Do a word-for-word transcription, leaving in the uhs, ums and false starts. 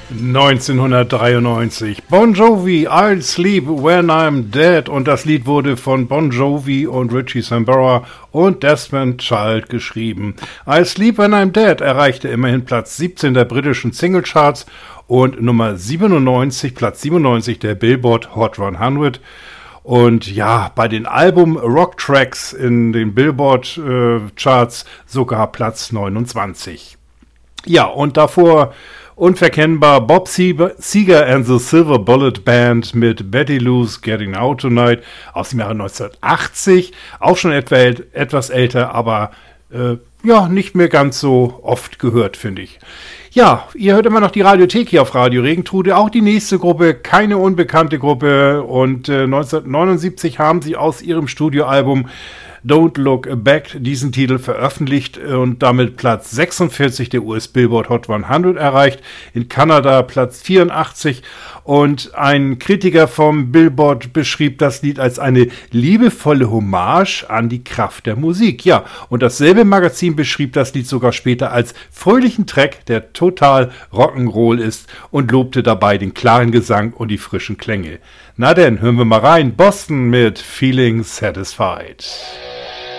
neunzehnhundertdreiundneunzig. Bon Jovi, I'll Sleep When I'm Dead. Und das Lied wurde von Bon Jovi und Richie Sambora und Desmond Child geschrieben. I'll Sleep When I'm Dead erreichte immerhin Platz siebzehn der britischen Singlecharts und Nummer siebenundneunzig, Platz siebenundneunzig der Billboard Hot hundert. Und ja, bei den Album Rock Tracks in den Billboard äh, Charts sogar Platz neunundzwanzig. Ja, und davor unverkennbar Bob Seger and the Silver Bullet Band mit Betty Lou's Getting Out Tonight aus dem Jahre neunzehnhundertachtzig. Auch schon etwa, etwas älter, aber äh, ja, nicht mehr ganz so oft gehört, finde ich. Ja, ihr hört immer noch die Radiothek hier auf Radio Regentrude, auch die nächste Gruppe, keine unbekannte Gruppe. Und äh, neunzehnhundertneunundsiebzig haben sie aus ihrem Studioalbum Don't Look Back diesen Titel veröffentlicht und damit Platz sechsundvierzig der U S Billboard Hot hundert erreicht, in Kanada Platz vierundachtzig, und ein Kritiker vom Billboard beschrieb das Lied als eine liebevolle Hommage an die Kraft der Musik. Ja, und dasselbe Magazin beschrieb das Lied sogar später als fröhlichen Track, der total Rock'n'Roll ist, und lobte dabei den klaren Gesang und die frischen Klänge. Na denn, hören wir mal rein. Boston mit Feeling Satisfied.